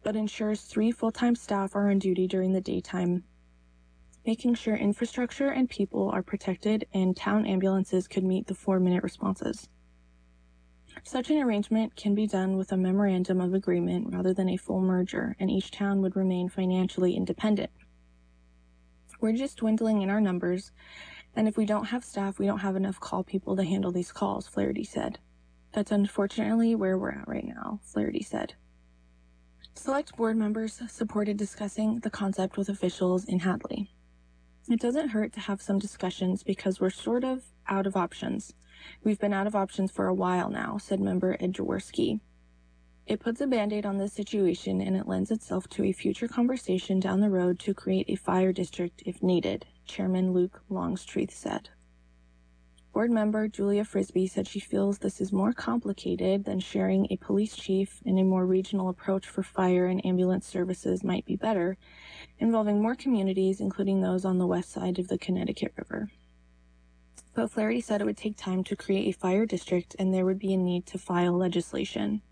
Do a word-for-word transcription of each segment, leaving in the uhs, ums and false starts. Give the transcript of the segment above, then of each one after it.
but ensures three full-time staff are on duty during the daytime, making sure infrastructure and people are protected and town ambulances could meet the four-minute responses. Such an arrangement can be done with a memorandum of agreement rather than a full merger, and each town would remain financially independent. We're just dwindling in our numbers, and if we don't have staff, we don't have enough call people to handle these calls, Flaherty said. That's unfortunately where we're at right now, Flaherty said. Select board members supported discussing the concept with officials in Hadley. It doesn't hurt to have some discussions because we're sort of out of options. We've been out of options for a while now, said member Ed Jaworski. It puts a Band-Aid on this situation and it lends itself to a future conversation down the road to create a fire district if needed, Chairman Luke Longstreet said. Board member Julia Frisbee said she feels this is more complicated than sharing a police chief, and a more regional approach for fire and ambulance services might be better, involving more communities, including those on the west side of the Connecticut River. But Flaherty said it would take time to create a fire district and there would be a need to file legislation.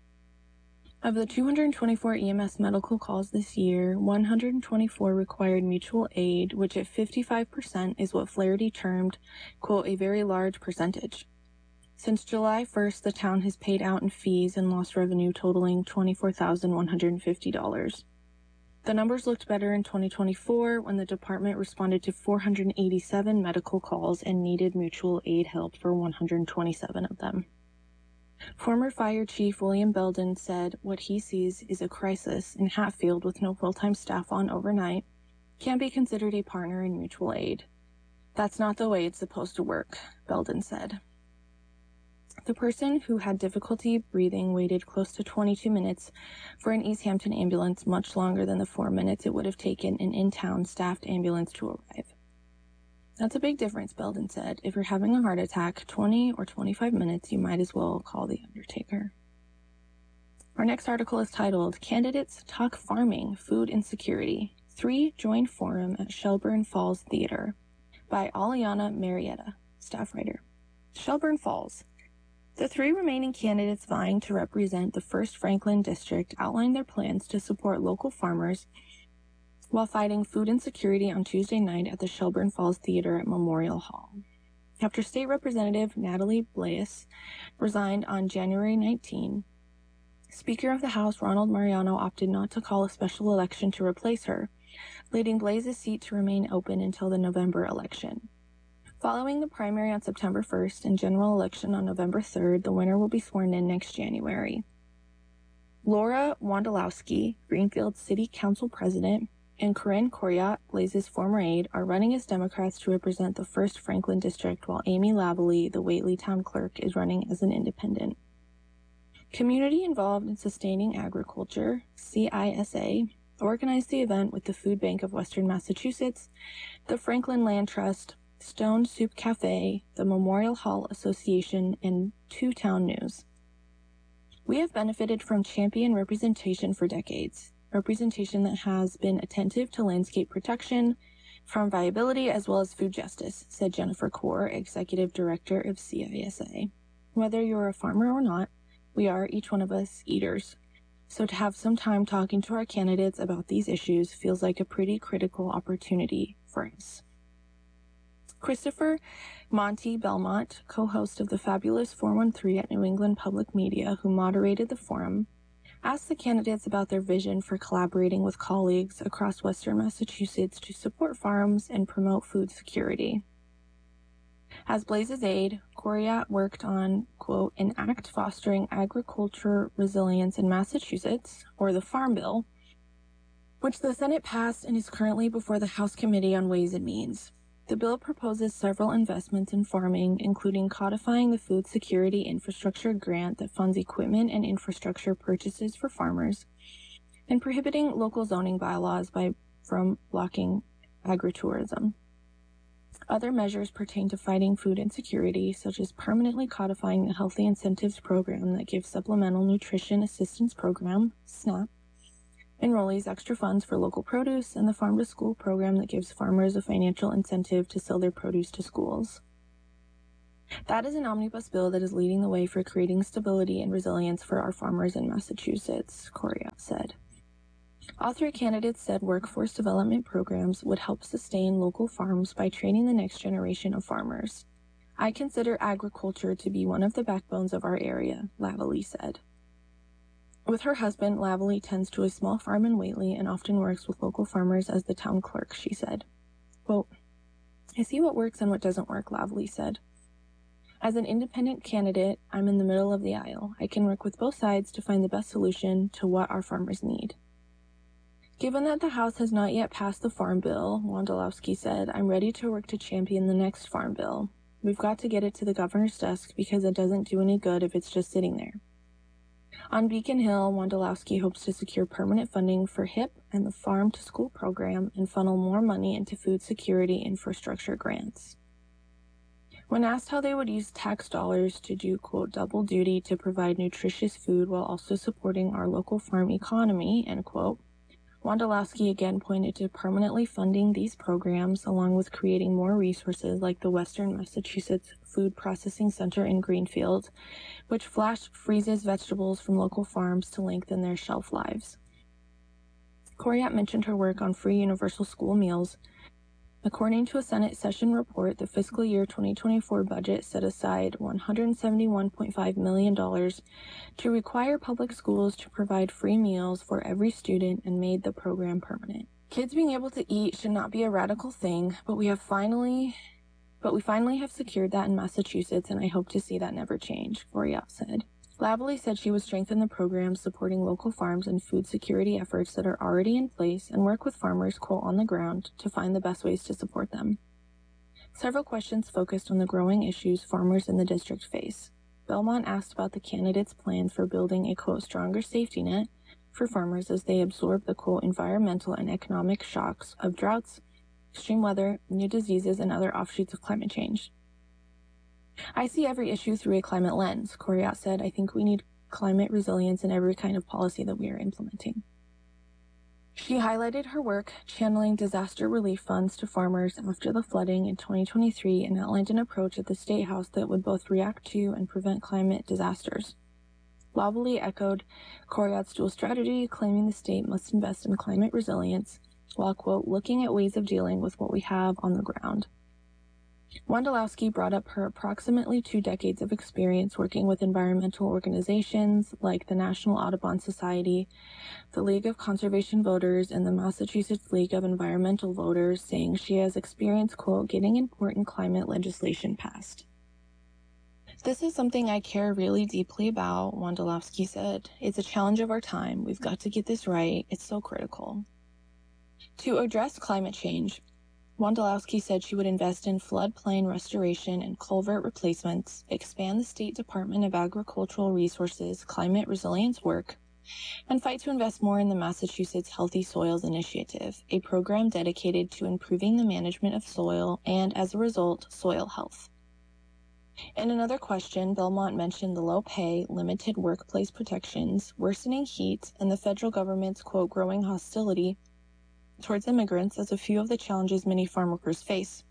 Of the two hundred twenty-four E M S medical calls this year, one hundred twenty-four required mutual aid, which at fifty-five percent is what Flaherty termed, quote, a very large percentage. Since July first, the town has paid out in fees and lost revenue totaling twenty-four thousand one hundred fifty dollars. The numbers looked better in twenty twenty-four when the department responded to four hundred eighty-seven medical calls and needed mutual aid help for one hundred twenty-seven of them. Former Fire Chief William Belden said what he sees is a crisis in Hatfield with no full-time staff on overnight can be considered a partner in mutual aid. That's not the way it's supposed to work, Belden said. The person who had difficulty breathing waited close to twenty-two minutes for an East Hampton ambulance, much longer than the four minutes it would have taken an in-town staffed ambulance to arrive. That's a big difference, Belden said. If you're having a heart attack, twenty or twenty-five minutes, you might as well call the undertaker. Our next article is titled, Candidates Talk Farming, Food Insecurity. Three Join Forum at Shelburne Falls Theater by Aliana Marietta, staff writer. Shelburne Falls. The three remaining candidates vying to represent the first Franklin district outlined their plans to support local farmers while fighting food insecurity on Tuesday night at the Shelburne Falls Theater at Memorial Hall. After State Representative Natalie Blais resigned on January nineteenth, Speaker of the House Ronald Mariano opted not to call a special election to replace her, leaving Blais's seat to remain open until the November election. Following the primary on September first and general election on November third, the winner will be sworn in next January. Laura Wondolowski, Greenfield City Council President, and Corinne Coryat, Blais's former aide, are running as Democrats to represent the first Franklin district, while Amy Lavallee, the Whately town clerk, is running as an independent. Community Involved in Sustaining Agriculture, C I S A, organized the event with the Food Bank of Western Massachusetts, the Franklin Land Trust, Stone Soup Cafe, the Memorial Hall Association, and Two Town News. We have benefited from champion representation for decades. Representation that has been attentive to landscape protection, farm viability, as well as food justice, said Jennifer Kaur, Executive Director of C I S A. Whether you're a farmer or not, we are, each one of us, eaters. So to have some time talking to our candidates about these issues feels like a pretty critical opportunity for us. Christopher Monty Belmont, co-host of the Fabulous four one three at New England Public Media, who moderated the forum, asked the candidates about their vision for collaborating with colleagues across Western Massachusetts to support farms and promote food security. As Blais's aide, Coryat worked on, quote, an act fostering agriculture resilience in Massachusetts, or the Farm Bill, which the Senate passed and is currently before the House Committee on Ways and Means. The bill proposes several investments in farming, including codifying the Food Security Infrastructure Grant that funds equipment and infrastructure purchases for farmers, and prohibiting local zoning bylaws by from blocking agritourism. Other measures pertain to fighting food insecurity, such as permanently codifying the Healthy Incentives Program that gives Supplemental Nutrition Assistance Program, SNAP, enrollees extra funds for local produce, and the Farm to School program that gives farmers a financial incentive to sell their produce to schools. That is an omnibus bill that is leading the way for creating stability and resilience for our farmers in Massachusetts, Coryat said. All three candidates said workforce development programs would help sustain local farms by training the next generation of farmers. I consider agriculture to be one of the backbones of our area, Lavallee said. With her husband, Lavallee tends to a small farm in Whately and often works with local farmers as the town clerk, she said. Quote, I see what works and what doesn't work, Lavallee said. As an independent candidate, I'm in the middle of the aisle. I can work with both sides to find the best solution to what our farmers need. Given that the House has not yet passed the Farm Bill, Wondolowski said, I'm ready to work to champion the next Farm Bill. We've got to get it to the governor's desk because it doesn't do any good if it's just sitting there. On Beacon Hill, Wondolowski hopes to secure permanent funding for H I P and the Farm to School program and funnel more money into food security infrastructure grants. When asked how they would use tax dollars to do, quote, double duty to provide nutritious food while also supporting our local farm economy, end quote, Wondolowski again pointed to permanently funding these programs along with creating more resources like the Western Massachusetts Food Processing Center in Greenfield, which flash freezes vegetables from local farms to lengthen their shelf lives. Coriat mentioned her work on free universal school meals. According to a Senate session report, the fiscal year twenty twenty-four budget set aside one hundred seventy-one point five million dollars to require public schools to provide free meals for every student and made the program permanent. Kids being able to eat should not be a radical thing, but we have finally, but we finally have secured that in Massachusetts, and I hope to see that never change, Coriat said. Lavallee said she would strengthen the programs supporting local farms and food security efforts that are already in place and work with farmers, quote, on the ground to find the best ways to support them. Several questions focused on the growing issues farmers in the district face. Belmont asked about the candidates' plans for building a, quote, stronger safety net for farmers as they absorb the, quote, environmental and economic shocks of droughts, extreme weather, new diseases, and other offshoots of climate change. I see every issue through a climate lens, Coriat said. I think we need climate resilience in every kind of policy that we are implementing. She highlighted her work channeling disaster relief funds to farmers after the flooding in twenty twenty-three and outlined an approach at the State House that would both react to and prevent climate disasters. Lavallee echoed Coriat's dual strategy, claiming the state must invest in climate resilience while, quote, looking at ways of dealing with what we have on the ground. Wondolowski brought up her approximately two decades of experience working with environmental organizations like the National Audubon Society, the League of Conservation Voters, and the Massachusetts League of Environmental Voters, saying she has experience, quote, getting important climate legislation passed. This is something I care really deeply about, Wondolowski said. It's a challenge of our time. We've got to get this right. It's so critical. To address climate change, Wondolowski said she would invest in floodplain restoration and culvert replacements, expand the State Department of Agricultural Resources climate resilience work, and fight to invest more in the Massachusetts Healthy Soils Initiative, a program dedicated to improving the management of soil and, as a result, soil health. In another question, Belmont mentioned the low pay, limited workplace protections, worsening heat, and the federal government's, quote, growing hostility towards immigrants as a few of the challenges many farm workers face.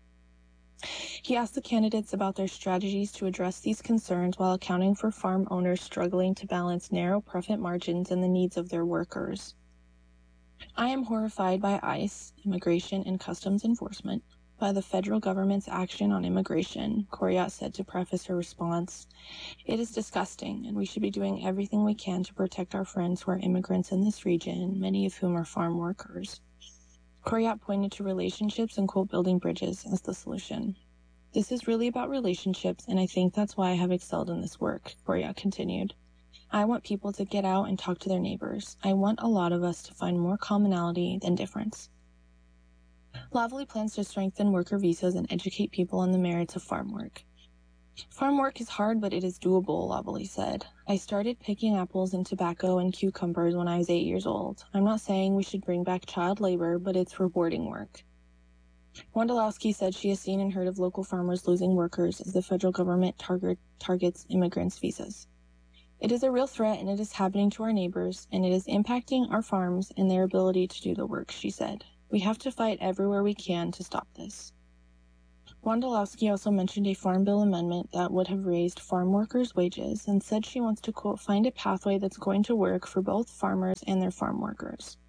He asked the candidates about their strategies to address these concerns while accounting for farm owners struggling to balance narrow profit margins and the needs of their workers. I am horrified by ICE, Immigration and Customs Enforcement, by the federal government's action on immigration, Coriat said to preface her response. It is disgusting, and we should be doing everything we can to protect our friends who are immigrants in this region, many of whom are farm workers. Coriat pointed to relationships and, quote, building bridges as the solution. This is really about relationships, and I think that's why I have excelled in this work, Coriat continued. I want people to get out and talk to their neighbors. I want a lot of us to find more commonality than difference. Lavallee plans to strengthen worker visas and educate people on the merits of farm work. Farm work is hard, but it is doable, Lavallee said. I started picking apples and tobacco and cucumbers when I was eight years old. I'm not saying we should bring back child labor, but it's rewarding work. Wondolowski said she has seen and heard of local farmers losing workers as the federal government target, targets immigrants' visas. It is a real threat, and it is happening to our neighbors, and it is impacting our farms and their ability to do the work, she said. We have to fight everywhere we can to stop this. Wondolowski also mentioned a Farm Bill amendment that would have raised farm workers' wages and said she wants to, quote, find a pathway that's going to work for both farmers and their farm workers.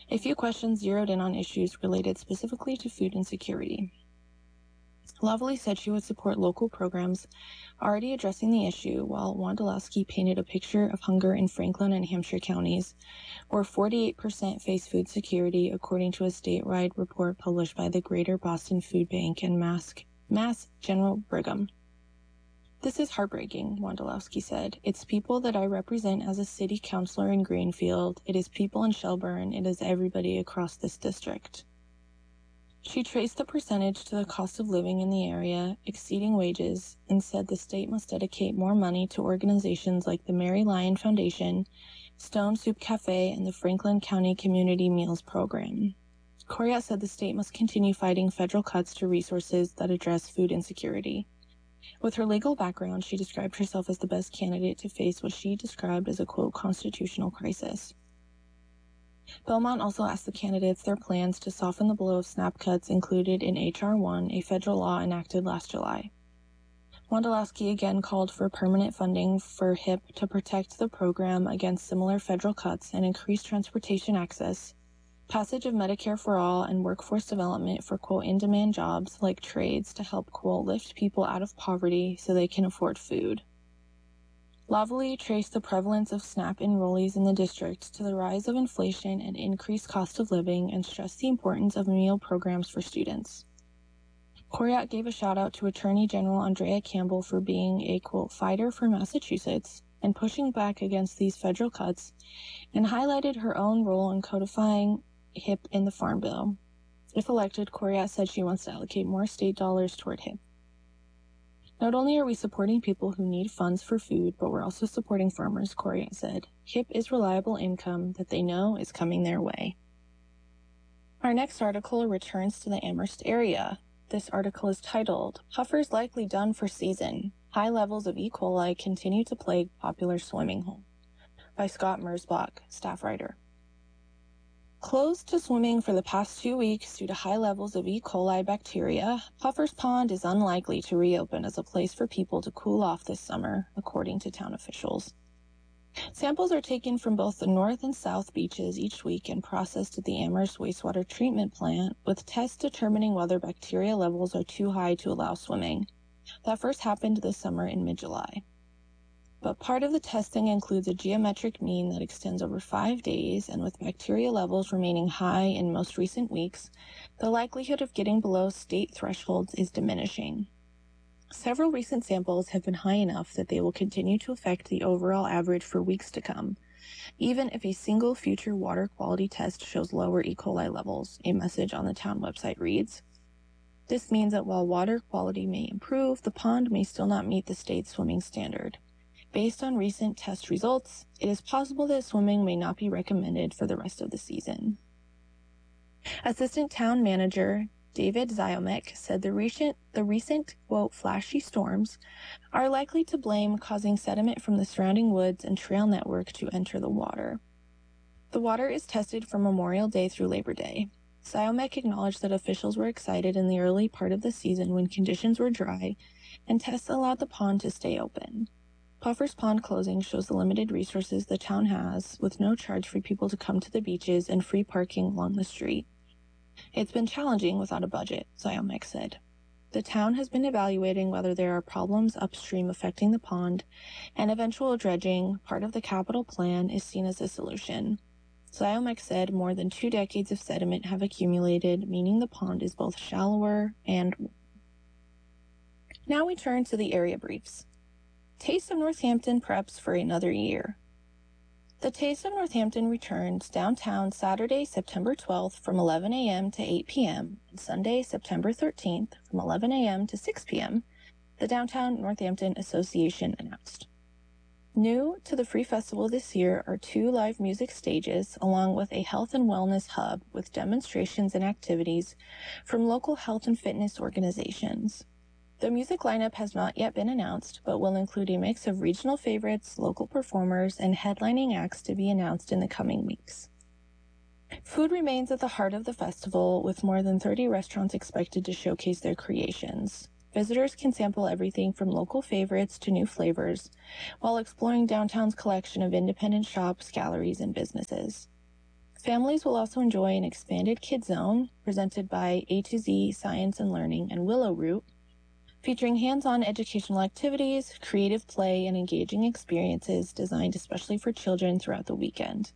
A few questions zeroed in on issues related specifically to food insecurity. Loveley said she would support local programs already addressing the issue, while Wondolowski painted a picture of hunger in Franklin and Hampshire counties, where forty-eight percent face food security, according to a statewide report published by the Greater Boston Food Bank and Mass, Mass General Brigham. This is heartbreaking, Wondolowski said. It's people that I represent as a city councilor in Greenfield. It is people in Shelburne. It is everybody across this district. She traced the percentage to the cost of living in the area, exceeding wages, and said the state must dedicate more money to organizations like the Mary Lyon Foundation, Stone Soup Cafe, and the Franklin County Community Meals Program. Coryat said the state must continue fighting federal cuts to resources that address food insecurity. With her legal background, she described herself as the best candidate to face what she described as a, quote, constitutional crisis. Belmont also asked the candidates their plans to soften the blow of SNAP cuts included in H R one, a federal law enacted last July. Wondolowski again called for permanent funding for H I P to protect the program against similar federal cuts and increase transportation access, passage of Medicare for All, and workforce development for, quote, in-demand jobs like trades to help, quote, lift people out of poverty so they can afford food. Loveley traced the prevalence of SNAP enrollees in the district to the rise of inflation and increased cost of living and stressed the importance of meal programs for students. Coryat gave a shout-out to Attorney General Andrea Campbell for being a, quote, fighter for Massachusetts and pushing back against these federal cuts, and highlighted her own role in codifying H I P in the Farm Bill. If elected, Coryat said she wants to allocate more state dollars toward H I P. Not only are we supporting people who need funds for food, but we're also supporting farmers, Coryat said. H I P is reliable income that they know is coming their way. Our next article returns to the Amherst area. This article is titled, Puffers Likely Done for Season. High levels of E. coli continue to plague popular swimming hole, by Scott Merzbach, staff writer. Closed to swimming for the past two weeks due to high levels of E. coli bacteria, Puffer's Pond is unlikely to reopen as a place for people to cool off this summer, according to town officials. Samples are taken from both the north and south beaches each week and processed at the Amherst wastewater treatment plant, with tests determining whether bacteria levels are too high to allow swimming. That first happened this summer in mid-July. But part of the testing includes a geometric mean that extends over five days, and with bacteria levels remaining high in most recent weeks, the likelihood of getting below state thresholds is diminishing. Several recent samples have been high enough that they will continue to affect the overall average for weeks to come, even if a single future water quality test shows lower E. coli levels, a message on the town website reads. This means that while water quality may improve, the pond may still not meet the state swimming standard. Based on recent test results, it is possible that swimming may not be recommended for the rest of the season. Assistant Town Manager David Ziomek said the recent, the recent, quote, flashy storms are likely to blame causing sediment from the surrounding woods and trail network to enter the water. The water is tested from Memorial Day through Labor Day. Ziomek acknowledged that officials were excited in the early part of the season when conditions were dry and tests allowed the pond to stay open. Puffer's Pond closing shows the limited resources the town has, with no charge for people to come to the beaches and free parking along the street. It's been challenging without a budget, Ziomek said. The town has been evaluating whether there are problems upstream affecting the pond, and eventual dredging, part of the capital plan, is seen as a solution. Ziomek said more than two decades of sediment have accumulated, meaning the pond is both shallower and warmer. Now we turn to the area briefs. Taste of Northampton preps for another year. The Taste of Northampton returns downtown Saturday, September twelfth from eleven a.m. to eight p.m. and Sunday, September thirteenth from eleven a.m. to six p.m., the Downtown Northampton Association announced. New to the Free Festival this year are two live music stages along with a health and wellness hub with demonstrations and activities from local health and fitness organizations. The music lineup has not yet been announced, but will include a mix of regional favorites, local performers, and headlining acts to be announced in the coming weeks. Food remains at the heart of the festival, with more than thirty restaurants expected to showcase their creations. Visitors can sample everything from local favorites to new flavors, while exploring downtown's collection of independent shops, galleries, and businesses. Families will also enjoy an expanded Kids Zone presented by A to Z Science and Learning and Willow Root, featuring hands-on educational activities, creative play, and engaging experiences designed especially for children throughout the weekend.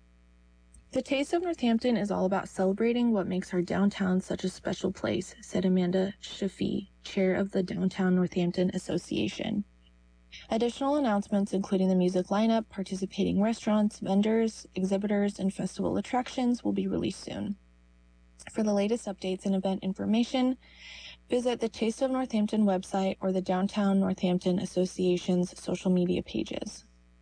The Taste of Northampton is all about celebrating what makes our downtown such a special place, said Amanda Shafi, chair of the Downtown Northampton Association. Additional announcements, including the music lineup, participating restaurants, vendors, exhibitors, and festival attractions, will be released soon. For the latest updates and event information, visit the Taste of Northampton website or the Downtown Northampton Association's social media pages.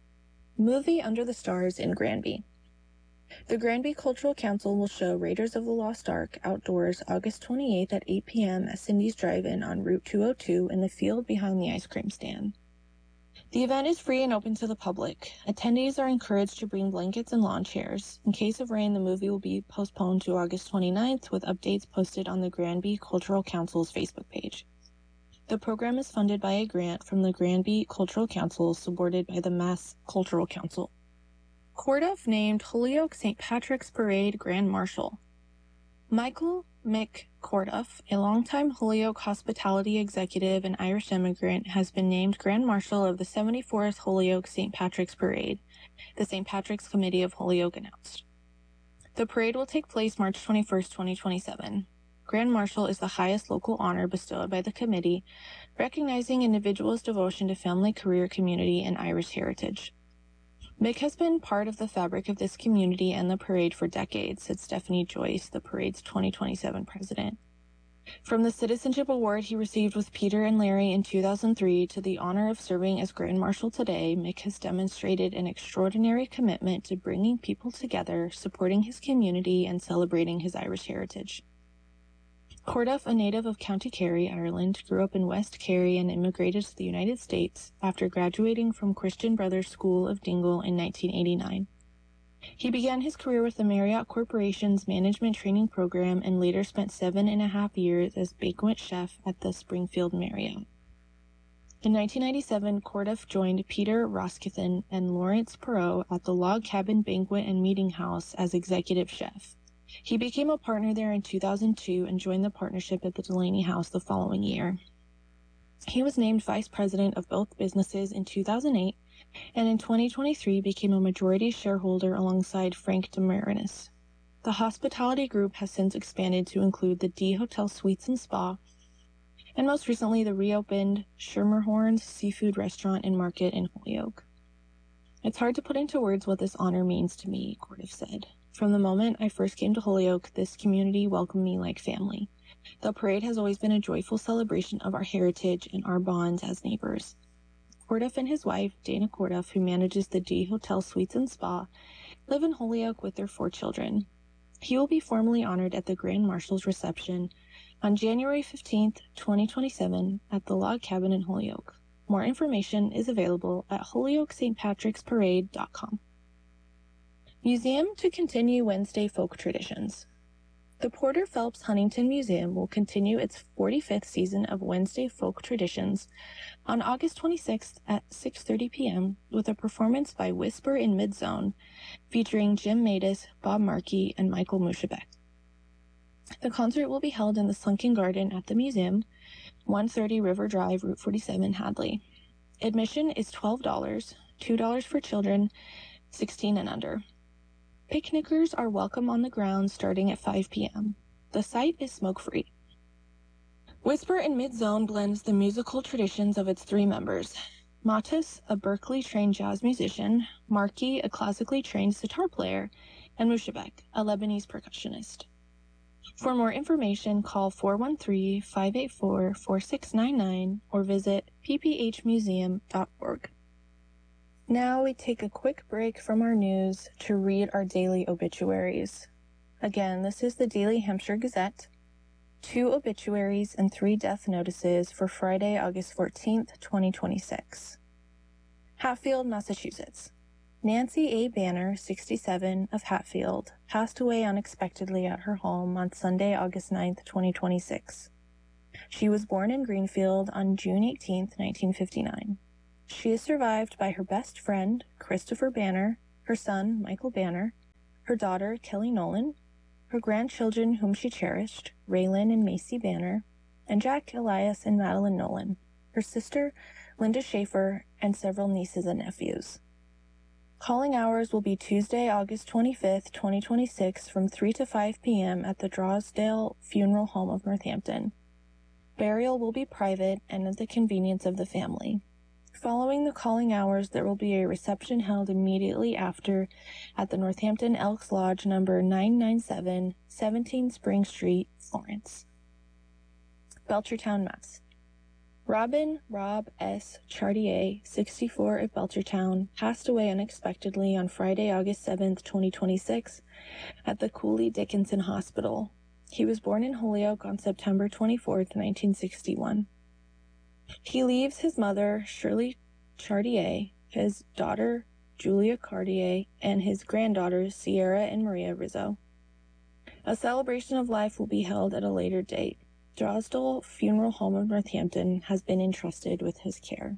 Movie Under the Stars in Granby. The Granby Cultural Council will show Raiders of the Lost Ark outdoors August twenty-eighth at eight p.m. at Cindy's Drive-In on Route two oh two in the field behind the ice cream stand. The event is free and open to the public. Attendees are encouraged to bring blankets and lawn chairs. In case of rain, the movie will be postponed to August twenty-ninth, with updates posted on the Granby Cultural Council's Facebook page. The program is funded by a grant from the Granby Cultural Council, supported by the Mass Cultural Council. Corduff named Holyoke Saint Patrick's Parade Grand Marshal. Michael Mick Corduff, a longtime Holyoke hospitality executive and Irish immigrant, has been named Grand Marshal of the seventy-fourth Holyoke Saint Patrick's Parade, the Saint Patrick's Committee of Holyoke announced. The parade will take place March twenty-first, twenty twenty-seven. Grand Marshal is the highest local honor bestowed by the committee, recognizing individuals' devotion to family, career, community, and Irish heritage. Mick has been part of the fabric of this community and the parade for decades, said Stephanie Joyce, the parade's twenty twenty-seven president. From the citizenship award he received with Peter and Larry in two thousand three to the honor of serving as Grand Marshal today, Mick has demonstrated an extraordinary commitment to bringing people together, supporting his community, and celebrating his Irish heritage. Corduff, a native of County Kerry, Ireland, grew up in West Kerry and immigrated to the United States after graduating from Christian Brothers School of Dingle in nineteen eighty-nine. He began his career with the Marriott Corporation's management training program and later spent seven and a half years as banquet chef at the Springfield Marriott. In nineteen ninety-seven, Corduff joined Peter Roskithin and Lawrence Perot at the Log Cabin Banquet and Meeting House as executive chef. He became a partner there in two thousand two and joined the partnership at the Delaney House the following year. He was named vice president of both businesses in two thousand eight and in twenty twenty-three became a majority shareholder alongside Frank DeMarinis. The hospitality group has since expanded to include the D Hotel Suites and Spa, and most recently the reopened Schermerhorn's Seafood Restaurant and Market in Holyoke. It's hard to put into words what this honor means to me, Corduff said. From the moment I first came to Holyoke, this community welcomed me like family. The parade has always been a joyful celebration of our heritage and our bonds as neighbors. Corduff and his wife, Dana Corduff, who manages the D Hotel Suites and Spa, live in Holyoke with their four children. He will be formally honored at the Grand Marshal's reception on January fifteenth, twenty twenty-seven at the Log Cabin in Holyoke. More information is available at holyoke s t patricks parade dot com. Museum to continue Wednesday folk traditions. The Porter Phelps Huntington Museum will continue its forty-fifth season of Wednesday folk traditions on August twenty-sixth at six thirty p.m. with a performance by Whisper in Midzone featuring Jim Matus, Bob Markey, and Michael Mushabek. The concert will be held in the Sunken Garden at the museum, one thirty River Drive, Route forty-seven, Hadley. Admission is twelve dollars, two dollars for children, sixteen and under. Picnickers are welcome on the grounds starting at five p.m. The site is smoke-free. Whisper in Midzone blends the musical traditions of its three members. Matus, a Berkeley-trained jazz musician, Markey, a classically trained sitar player, and Mushabek, a Lebanese percussionist. For more information, call four one three, five eight four, four six nine nine or visit p p h museum dot org. Now we take a quick break from our news to read our daily obituaries. Again, this is the Daily Hampshire Gazette. Two obituaries and three death notices for Friday, August fourteenth, twenty twenty-six. Hatfield, Massachusetts. Nancy A. Banner, sixty-seven, of Hatfield, passed away unexpectedly at her home on Sunday, August ninth, twenty twenty-six. She was born in Greenfield on June eighteenth, nineteen fifty-nine. She is survived by her best friend, Christopher Banner, her son, Michael Banner, her daughter, Kelly Nolan, her grandchildren whom she cherished, Raylan and Macy Banner, and Jack, Elias, and Madeline Nolan, her sister, Linda Schaefer, and several nieces and nephews. Calling hours will be Tuesday, August twenty-fifth, twenty twenty-six, from three to five p.m. at the Drosdale Funeral Home of Northampton. Burial will be private and at the convenience of the family. Following the calling hours, there will be a reception held immediately after at the Northampton Elks Lodge number nine ninety-seven, seventeen Spring Street, Florence. Belchertown, Mass. Robin Rob S. Chartier, sixty-four, of Belchertown, passed away unexpectedly on Friday, August seventh, twenty twenty-six, at the Cooley Dickinson Hospital. He was born in Holyoke on September twenty-fourth, nineteen sixty-one. He leaves his mother, Shirley Chartier, his daughter, Julia Cartier, and his granddaughters, Sierra and Maria Rizzo. A celebration of life will be held at a later date. Drosdale Funeral Home of Northampton has been entrusted with his care.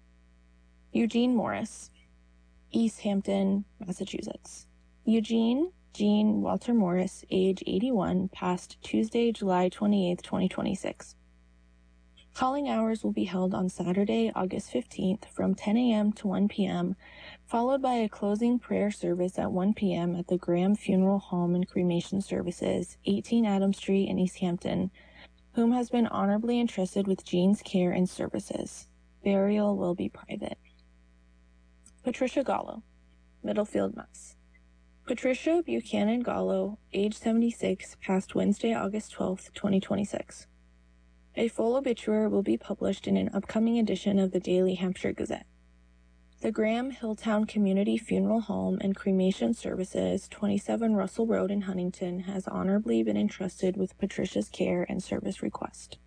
Eugene Morris, East Hampton, Massachusetts. Eugene Jean Walter Morris, age eighty-one, passed Tuesday, July twenty-eighth, twenty twenty-six. Calling hours will be held on Saturday, August fifteenth, from ten a.m. to one p.m., followed by a closing prayer service at one p.m. at the Graham Funeral Home and Cremation Services, eighteen Adams Street in East Hampton, whom has been honorably entrusted with Jean's care and services. Burial will be private. Patricia Gallo, Middlefield, Mass. Patricia Buchanan Gallo, age seventy-six, passed Wednesday, August twelfth, twenty twenty-six. A full obituary will be published in an upcoming edition of the Daily Hampshire Gazette. The Graham Hilltown Community Funeral Home and Cremation Services, twenty-seven Russell Road in Huntington, has honorably been entrusted with Patricia's care and service request.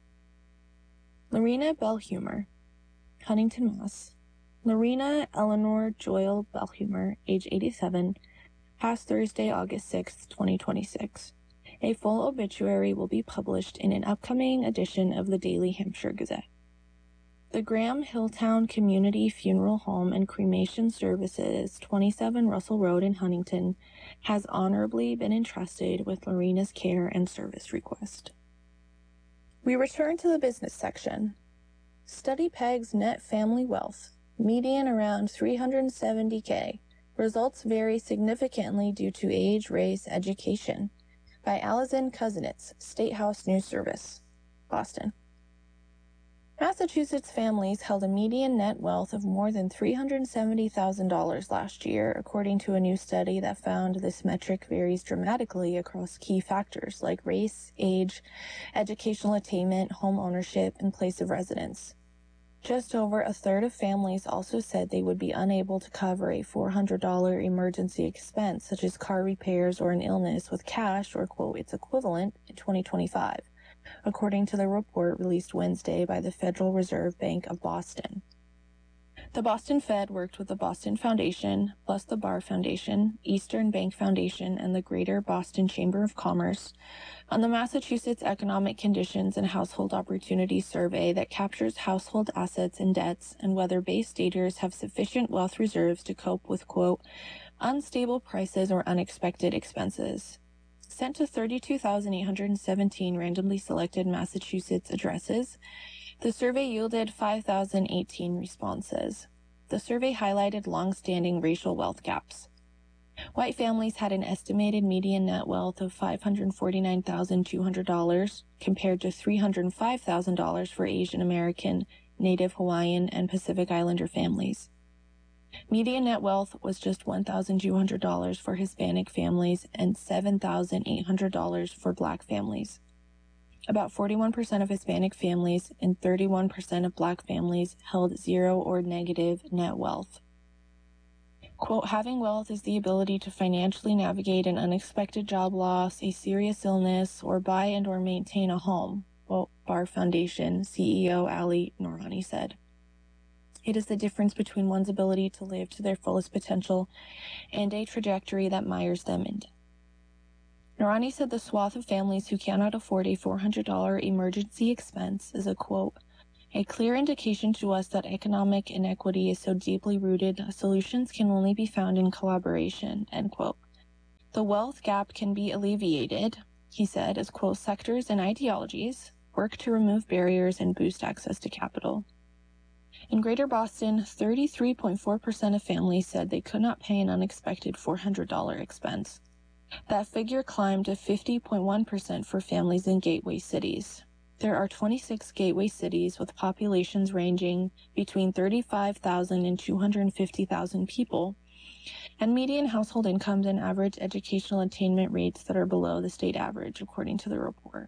Lorena Bellhumer, Huntington, Mass. Lorena Eleanor Joyle Bellhumer, age eighty-seven, passed Thursday, August sixth, twenty twenty-six. A full obituary will be published in an upcoming edition of the Daily Hampshire Gazette. The Graham Hilltown Community Funeral Home and Cremation Services, twenty-seven Russell Road in Huntington, has honorably been entrusted with Lorena's care and service request. We return to the business section. Study pegs net family wealth, median around three hundred seventy thousand. Results vary significantly due to age, race, education. By Alison Kuznets, State House News Service, Boston. Massachusetts families held a median net wealth of more than three hundred seventy thousand dollars last year, according to a new study that found this metric varies dramatically across key factors like race, age, educational attainment, home ownership, and place of residence. Just over a third of families also said they would be unable to cover a four hundred dollars emergency expense, such as car repairs or an illness, with cash or, quote, its equivalent in twenty twenty-five, according to the report released Wednesday by the Federal Reserve Bank of Boston. The Boston Fed worked with the Boston Foundation, plus the Barr Foundation, Eastern Bank Foundation, and the Greater Boston Chamber of Commerce on the Massachusetts Economic Conditions and Household Opportunities Survey that captures household assets and debts and whether Bay Staters have sufficient wealth reserves to cope with, quote, unstable prices or unexpected expenses. Sent to thirty-two thousand eight hundred seventeen randomly selected Massachusetts addresses, the survey yielded five thousand eighteen responses. The survey highlighted long-standing racial wealth gaps. White families had an estimated median net wealth of five hundred forty-nine thousand two hundred dollars compared to three hundred five thousand dollars for Asian American, Native Hawaiian, and Pacific Islander families. Median net wealth was just one thousand two hundred dollars for Hispanic families and seven thousand eight hundred dollars for Black families. About forty-one percent of Hispanic families and thirty-one percent of Black families held zero or negative net wealth. Quote, having wealth is the ability to financially navigate an unexpected job loss, a serious illness, or buy and or maintain a home, quote, Barr Foundation C E O Ali Noorani said. It is the difference between one's ability to live to their fullest potential and a trajectory that mires them in debt. Noorani said the swath of families who cannot afford a four hundred dollars emergency expense is a, quote, a clear indication to us that economic inequity is so deeply rooted, solutions can only be found in collaboration, end quote. The The wealth gap can be alleviated, he said, as, quote, sectors and ideologies work to remove barriers and boost access to capital. In Greater Boston, thirty-three point four percent of families said they could not pay an unexpected four hundred dollars expense. That figure climbed to fifty point one percent for families in gateway cities. There are twenty-six gateway cities with populations ranging between thirty-five thousand and two hundred fifty thousand people, and median household incomes and average educational attainment rates that are below the state average, according to the report.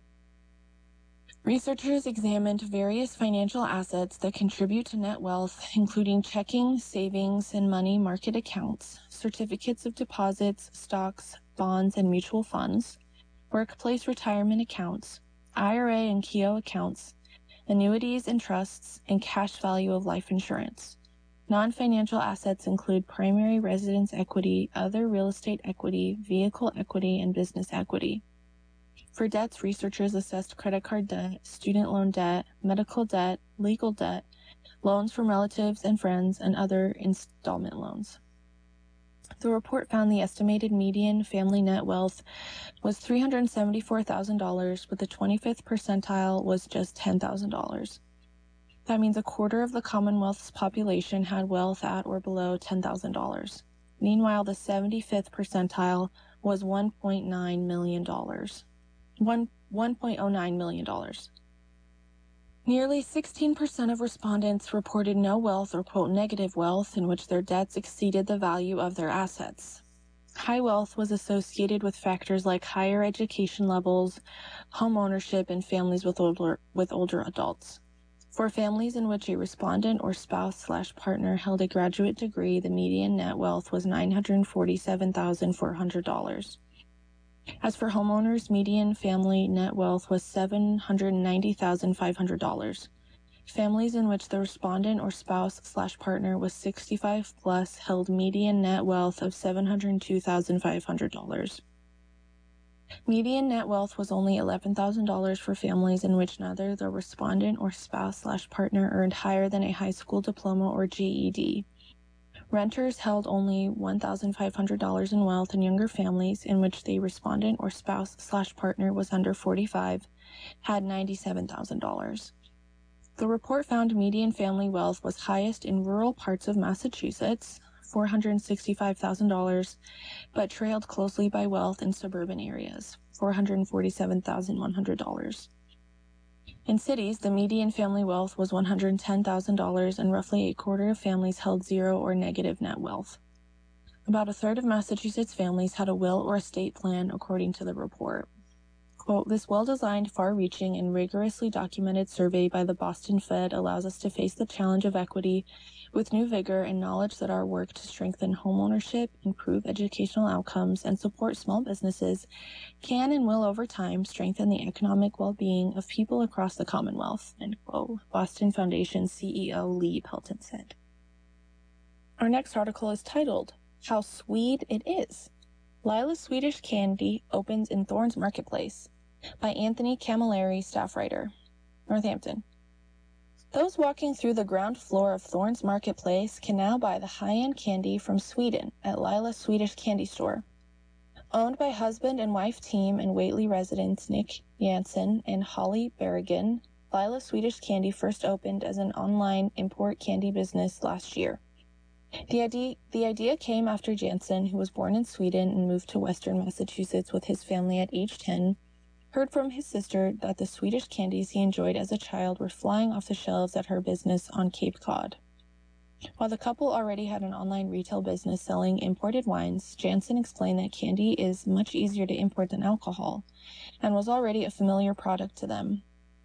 Researchers examined various financial assets that contribute to net wealth, including checking, savings, and money market accounts, certificates of deposits, stocks, bonds, and mutual funds, workplace retirement accounts, I R A and K E O accounts, annuities and trusts, and cash value of life insurance. Non-financial assets include primary residence equity, other real estate equity, vehicle equity, and business equity. For debts, researchers assessed credit card debt, student loan debt, medical debt, legal debt, loans from relatives and friends, and other installment loans. The report found the estimated median family net wealth was three hundred seventy-four thousand dollars, but the twenty-fifth percentile was just ten thousand dollars. That means a quarter of the Commonwealth's population had wealth at or below ten thousand dollars. Meanwhile, the seventy-fifth percentile was one point nine million dollars. one point oh nine million dollars. Nearly sixteen percent of respondents reported no wealth or, quote, negative wealth in which their debts exceeded the value of their assets. High wealth was associated with factors like higher education levels, home ownership, and families with older, with older adults. For families in which a respondent or spouse slash partner held a graduate degree, the median net wealth was nine hundred forty-seven thousand four hundred dollars. As for homeowners, median family net wealth was seven hundred ninety thousand five hundred dollars. Families in which the respondent or spouse slash partner was sixty-five plus held median net wealth of seven hundred two thousand five hundred dollars. Median net wealth was only eleven thousand dollars for families in which neither the respondent or spouse slash partner earned higher than a high school diploma or G E D. Renters held only one thousand five hundred dollars in wealth, and younger families in which the respondent or spouse slash partner was under forty-five had ninety-seven thousand dollars. The report found median family wealth was highest in rural parts of Massachusetts, four hundred sixty-five thousand dollars, but trailed closely by wealth in suburban areas, four hundred forty-seven thousand one hundred dollars. In cities, the median family wealth was one hundred ten thousand dollars, and roughly a quarter of families held zero or negative net wealth. About a third of Massachusetts families had a will or estate plan, according to the report. Quote, this well-designed, far-reaching, and rigorously documented survey by the Boston Fed allows us to face the challenge of equity with new vigor and knowledge that our work to strengthen homeownership, improve educational outcomes, and support small businesses can and will over time strengthen the economic well-being of people across the Commonwealth, end quote, Boston Foundation C E O Lee Pelton said. Our next article is titled, How Swede It Is. Lila's Swedish Candy opens in Thorne's Marketplace by Anthony Camilleri, staff writer, Northampton. Those walking through the ground floor of Thorne's Marketplace can now buy the high-end candy from Sweden at Lila's Swedish Candy Store. Owned by husband and wife team and Whately residents Nick Jansen and Holly Berrigan, Lila's Swedish Candy first opened as an online import candy business last year. The idea, the idea came after Jansen, who was born in Sweden and moved to western Massachusetts with his family at age ten, heard from his sister that the Swedish candies he enjoyed as a child were flying off the shelves at her business on Cape Cod. While the couple already had an online retail business selling imported wines, Jansen explained that candy is much easier to import than alcohol, and was already a familiar product to them.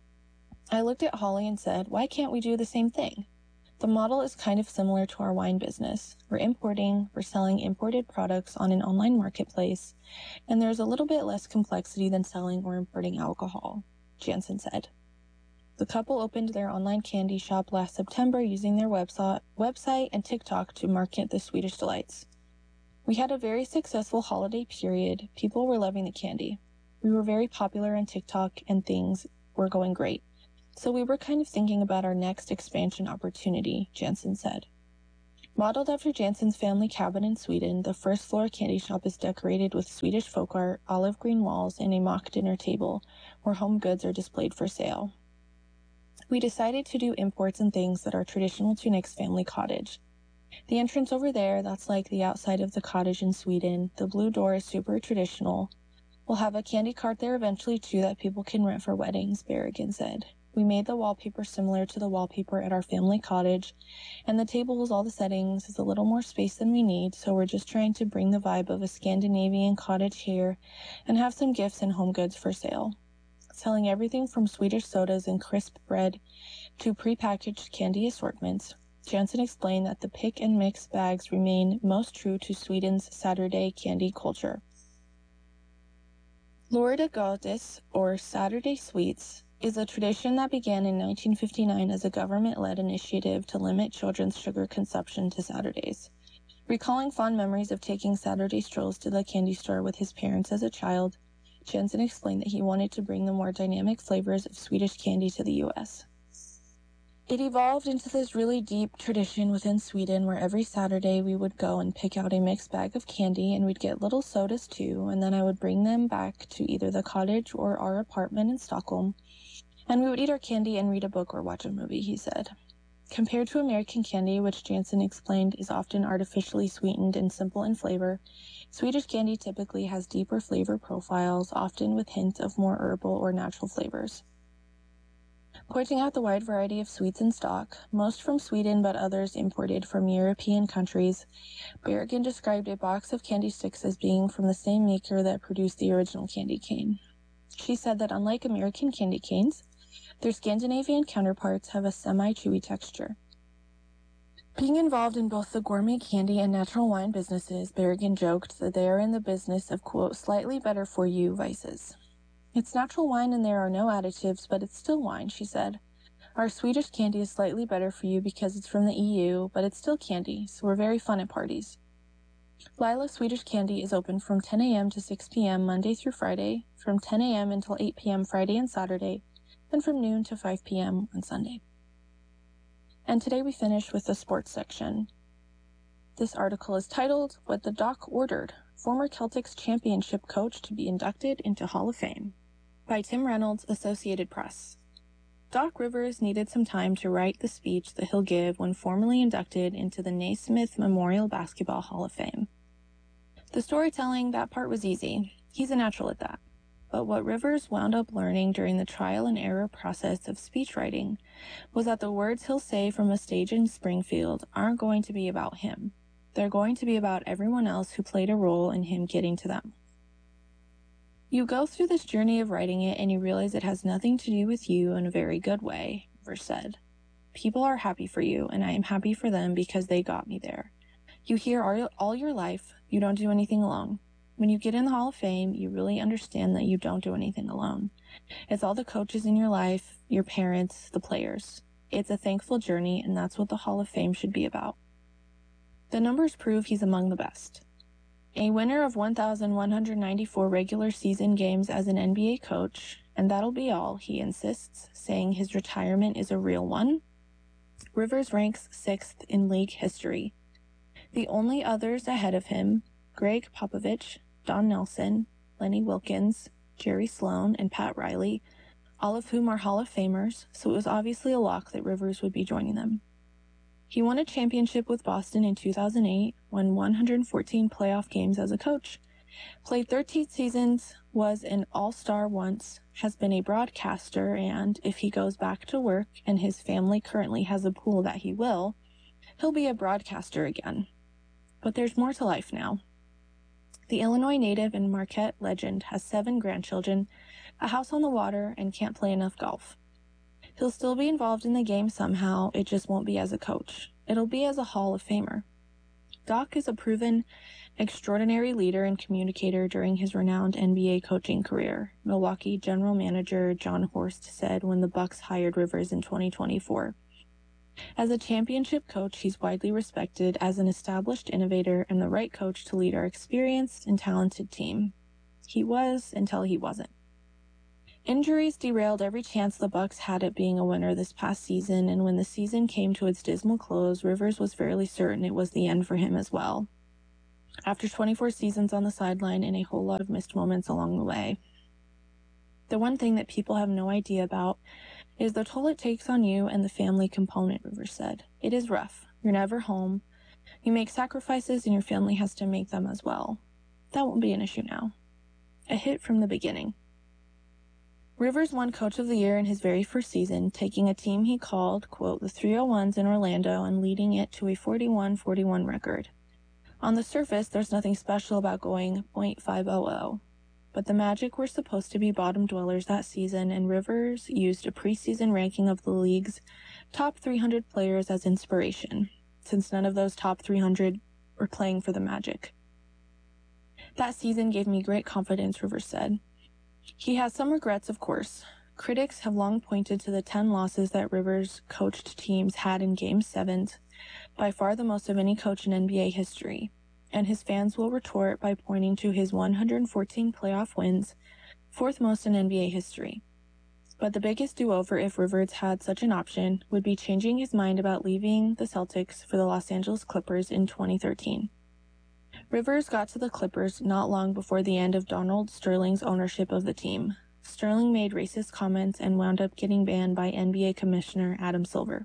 I looked at Holly and said, why can't we do the same thing? The model is kind of similar to our wine business. We're importing, we're selling imported products on an online marketplace, and there's a little bit less complexity than selling or importing alcohol, Jansen said. The couple opened their online candy shop last September using their website, website and TikTok to market the Swedish delights. We had a very successful holiday period. People were loving the candy. We were very popular on TikTok and things were going great. So we were kind of thinking about our next expansion opportunity, Jansen said. Modeled after Jansen's family cabin in Sweden, the first floor candy shop is decorated with Swedish folk art, olive green walls, and a mock dinner table where home goods are displayed for sale. We decided to do imports and things that are traditional to Nick's family cottage. The entrance over there, that's like the outside of the cottage in Sweden. The blue door is super traditional. We'll have a candy cart there eventually too that people can rent for weddings, Berrigan said. We made the wallpaper similar to the wallpaper at our family cottage, and the table with all the settings is a little more space than we need, so we're just trying to bring the vibe of a Scandinavian cottage here and have some gifts and home goods for sale. Selling everything from Swedish sodas and crisp bread to prepackaged candy assortments, Jansen explained that the pick and mix bags remain most true to Sweden's Saturday candy culture. Lördagsgodis, or Saturday sweets, is a tradition that began in nineteen fifty-nine as a government-led initiative to limit children's sugar consumption to Saturdays. Recalling fond memories of taking Saturday strolls to the candy store with his parents as a child, Jansen explained that he wanted to bring the more dynamic flavors of Swedish candy to the U S. It evolved into this really deep tradition within Sweden where every Saturday we would go and pick out a mixed bag of candy, and we'd get little sodas too, and then I would bring them back to either the cottage or our apartment in Stockholm, and we would eat our candy and read a book or watch a movie, he said. Compared to American candy, which Jansen explained is often artificially sweetened and simple in flavor, Swedish candy typically has deeper flavor profiles, often with hints of more herbal or natural flavors. Pointing out the wide variety of sweets in stock, most from Sweden but others imported from European countries, Berrigan described a box of candy sticks as being from the same maker that produced the original candy cane. She said that unlike American candy canes, their Scandinavian counterparts have a semi-chewy texture. Being involved in both the gourmet candy and natural wine businesses, Berrigan joked that they are in the business of, quote, slightly better for you vices. It's natural wine and there are no additives, but it's still wine, she said. Our Swedish candy is slightly better for you because it's from the E U, but it's still candy, so we're very fun at parties. Lila Swedish Candy is open from ten a.m. to six p.m. Monday through Friday, from ten a.m. until eight p.m. Friday and Saturday, and from noon to five p.m. on Sunday. And today we finish with the sports section. This article is titled, What the Doc Ordered, Former Celtics Championship Coach to be Inducted into Hall of Fame, by Tim Reynolds, Associated Press. Doc Rivers needed some time to write the speech that he'll give when formally inducted into the Naismith Memorial Basketball Hall of Fame. The storytelling, that part was easy. He's a natural at that. But what Rivers wound up learning during the trial and error process of speech writing was that the words he'll say from a stage in Springfield aren't going to be about him. They're going to be about everyone else who played a role in him getting to them. You go through this journey of writing it and you realize it has nothing to do with you in a very good way, Rivers said. People are happy for you, and I am happy for them because they got me there. You hear all, all your life, you don't do anything alone. When you get in the Hall of Fame, you really understand that you don't do anything alone. It's all the coaches in your life, your parents, the players. It's a thankful journey, and that's what the Hall of Fame should be about. The numbers prove he's among the best. A winner of one thousand one hundred ninety-four regular season games as an N B A coach, and that'll be all, he insists, saying his retirement is a real one. Rivers ranks sixth in league history. The only others ahead of him, Greg Popovich, Don Nelson, Lenny Wilkens, Jerry Sloan, and Pat Riley, all of whom are Hall of Famers, so it was obviously a lock that Rivers would be joining them. He won a championship with Boston in two thousand eight, won one hundred fourteen playoff games as a coach, played thirteen seasons, was an all-star once, has been a broadcaster, and if he goes back to work and his family currently has a pool that he will, he'll be a broadcaster again. But there's more to life now. The Illinois native and Marquette legend has seven grandchildren, a house on the water, and can't play enough golf. He'll still be involved in the game somehow, it just won't be as a coach. It'll be as a Hall of Famer. Doc is a proven, extraordinary leader and communicator during his renowned N B A coaching career, Milwaukee general manager John Horst said when the Bucks hired Rivers in twenty twenty-four. As a championship coach, he's widely respected as an established innovator and the right coach to lead our experienced and talented team. He was until he wasn't. Injuries derailed every chance the Bucks had at being a winner this past season, and when the season came to its dismal close, Rivers was fairly certain it was the end for him as well. After twenty-four seasons on the sideline and a whole lot of missed moments along the way. The one thing that people have no idea about is the toll it takes on you and the family component, Rivers said. It is rough. You're never home. You make sacrifices and your family has to make them as well. That won't be an issue now. A hit from the beginning. Rivers won Coach of the Year in his very first season, taking a team he called, quote, the three oh ones in Orlando and leading it to a forty-one forty-one record. On the surface, there's nothing special about going point five hundred, but the Magic were supposed to be bottom dwellers that season, and Rivers used a preseason ranking of the league's top three hundred players as inspiration, since none of those top three hundred were playing for the Magic. That season gave me great confidence, Rivers said. He has some regrets, of course. Critics have long pointed to the ten losses that Rivers coached teams had in Game sevens, by far the most of any coach in N B A history, and his fans will retort by pointing to his one hundred fourteen playoff wins, fourth most in N B A history. But the biggest do-over, if Rivers had such an option, would be changing his mind about leaving the Celtics for the Los Angeles Clippers in twenty thirteen. Rivers got to the Clippers not long before the end of Donald Sterling's ownership of the team. Sterling made racist comments and wound up getting banned by N B A Commissioner Adam Silver.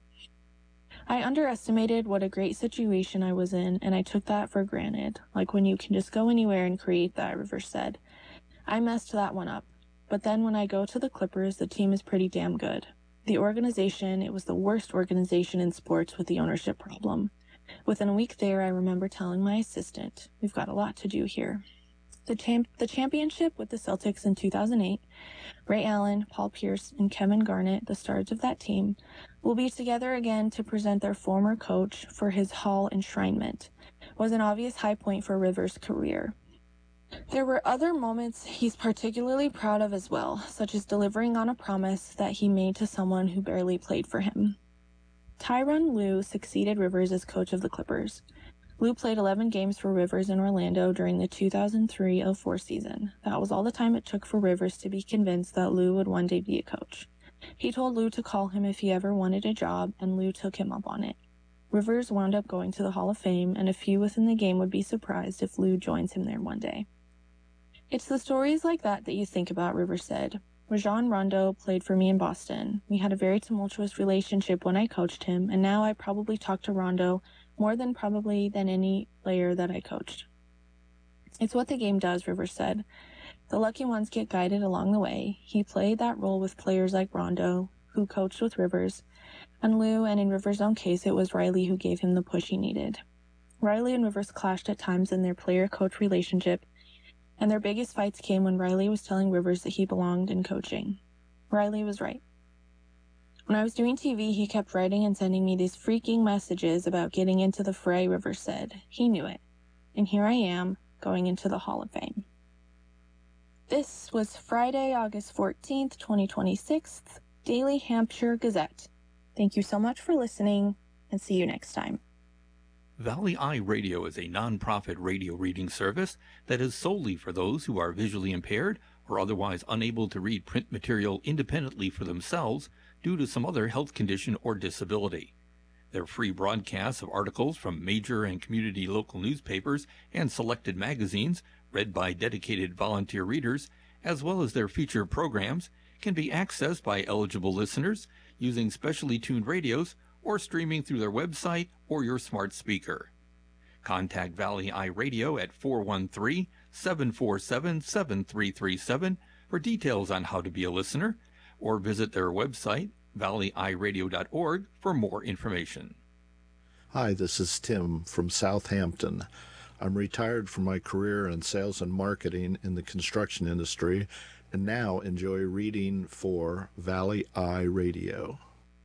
I underestimated what a great situation I was in, and I took that for granted, like when you can just go anywhere and create that, Rivers said. I messed that one up. But then when I go to the Clippers, the team is pretty damn good. The organization, it was the worst organization in sports with the ownership problem. Within a week there, I remember telling my assistant, we've got a lot to do here. The, champ- the championship with the Celtics in two thousand eight, Ray Allen, Paul Pierce, and Kevin Garnett, the stars of that team, will be together again to present their former coach for his Hall enshrinement, was an obvious high point for Rivers' career. There were other moments he's particularly proud of as well, such as delivering on a promise that he made to someone who barely played for him. Tyronn Lue succeeded Rivers as coach of the Clippers. Lue played eleven games for Rivers in Orlando during the two thousand three oh four season. That was all the time it took for Rivers to be convinced that Lue would one day be a coach. He told Lue to call him if he ever wanted a job, and Lue took him up on it. Rivers wound up going to the Hall of Fame, and a few within the game would be surprised if Lue joins him there one day. It's the stories like that that you think about, Rivers said. Rajon Rondo played for me in Boston. We had a very tumultuous relationship when I coached him, and now I probably talk to Rondo more than probably than any player that I coached. It's what the game does, Rivers said. The lucky ones get guided along the way. He played that role with players like Rondo, who coached with Rivers, and Lue, and in Rivers' own case, it was Riley who gave him the push he needed. Riley and Rivers clashed at times in their player-coach relationship, and their biggest fights came when Riley was telling Rivers that he belonged in coaching. Riley was right. When I was doing T V, he kept writing and sending me these freaking messages about getting into the fray, Rivers said. He knew it. And here I am, going into the Hall of Fame. This was Friday, August fourteenth, twenty twenty-six, Daily Hampshire Gazette. Thank you so much for listening, and see you next time. Valley Eye Radio is a non-profit radio reading service that is solely for those who are visually impaired or otherwise unable to read print material independently for themselves due to some other health condition or disability. Their free broadcasts of articles from major and community local newspapers and selected magazines, read by dedicated volunteer readers, as well as their feature programs, can be accessed by eligible listeners using specially tuned radios or streaming through their website or your smart speaker. Contact Valley Eye Radio at four one three, seven four seven, seven three three seven for details on how to be a listener, or visit their website, valley eye radio dot org, for more information. Hi, this is Tim from Southampton. I'm retired from my career in sales and marketing in the construction industry and now enjoy reading for Valley Eye Radio.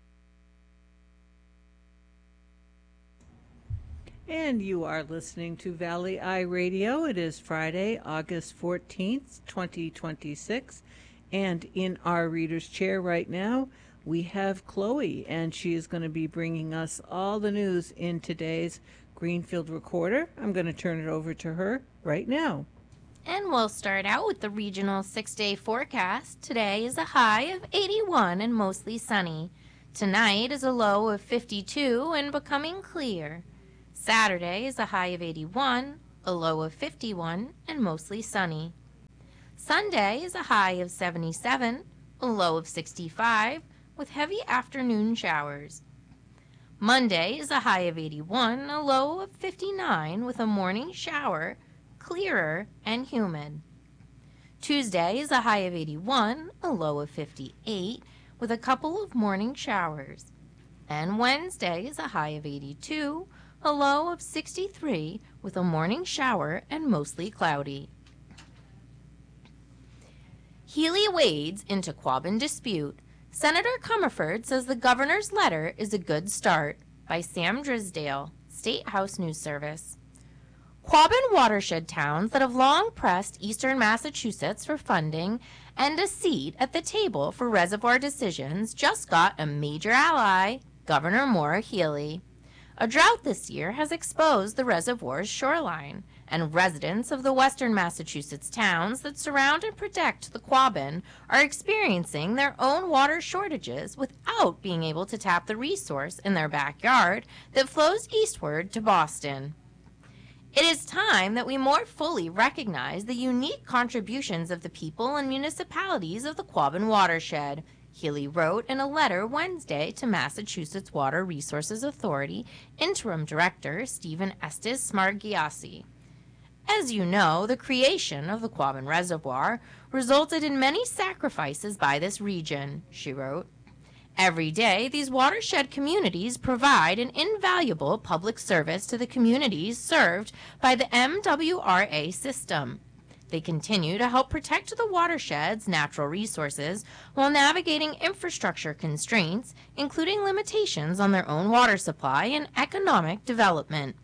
And you are listening to Valley Eye Radio. It is Friday, August fourteenth, twenty twenty-six. And in our reader's chair right now, we have Chloe, and she is going to be bringing us all the news in today's Greenfield Recorder. I'm going to turn it over to her right now. And we'll start out with the regional six-day forecast. Today is a high of eighty-one and mostly sunny. Tonight is a low of fifty-two and becoming clear. Saturday is a high of eighty-one, a low of fifty-one, and mostly sunny. Sunday is a high of seventy-seven, a low of sixty-five, with heavy afternoon showers. Monday is a high of eighty-one, a low of fifty-nine, with a morning shower, clearer and humid. Tuesday is a high of eighty-one, a low of fifty-eight, with a couple of morning showers. And Wednesday is a high of eighty-two, a low of sixty-three, with a morning shower and mostly cloudy. Healy wades into Quabbin dispute. Senator Comerford says the governor's letter is a good start. By Sam Drisdale, State House News Service. Quabbin watershed towns that have long pressed eastern Massachusetts for funding and a seat at the table for reservoir decisions just got a major ally, Governor Maura Healey. A drought this year has exposed the reservoir's shoreline, and residents of the western Massachusetts towns that surround and protect the Quabbin are experiencing their own water shortages without being able to tap the resource in their backyard that flows eastward to Boston. It is time that we more fully recognize the unique contributions of the people and municipalities of the Quabbin watershed, Healey wrote in a letter Wednesday to Massachusetts Water Resources Authority Interim Director Stephen Estes Smargiassi. As you know, the creation of the Quabbin Reservoir resulted in many sacrifices by this region, she wrote. Every day, these watershed communities provide an invaluable public service to the communities served by the M W R A system. They continue to help protect the watershed's natural resources while navigating infrastructure constraints, including limitations on their own water supply and economic development.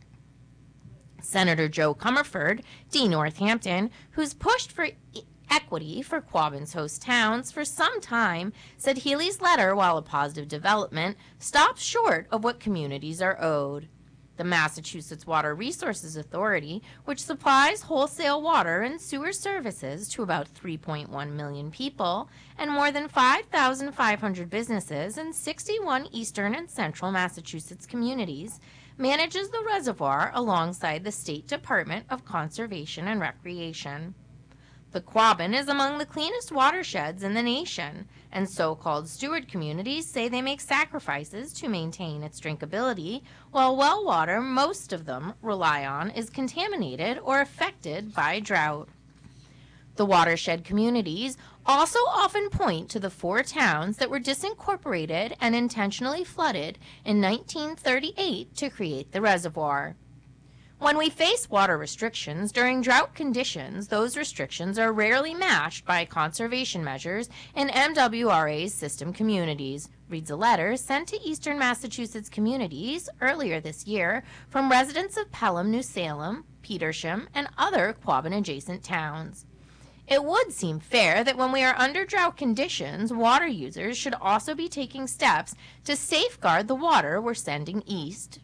Senator Joe Comerford, D. Northampton, who's pushed for e- equity for Quabbin's host towns for some time, said Healey's letter, while a positive development, stops short of what communities are owed. The Massachusetts Water Resources Authority, which supplies wholesale water and sewer services to about three point one million people and more than five thousand five hundred businesses in sixty-one eastern and central Massachusetts communities, manages the reservoir alongside the State Department of Conservation and Recreation. The Quabbin is among the cleanest watersheds in the nation, and so-called steward communities say they make sacrifices to maintain its drinkability, while well water most of them rely on is contaminated or affected by drought. The watershed communities also often point to the four towns that were disincorporated and intentionally flooded in nineteen thirty-eight to create the reservoir. When we face water restrictions during drought conditions, those restrictions are rarely matched by conservation measures in M W R A's system communities, reads a letter sent to eastern Massachusetts communities earlier this year from residents of Pelham, New Salem, Petersham, and other Quabbin-adjacent towns. It would seem fair that when we are under drought conditions, water users should also be taking steps to safeguard the water we're sending east.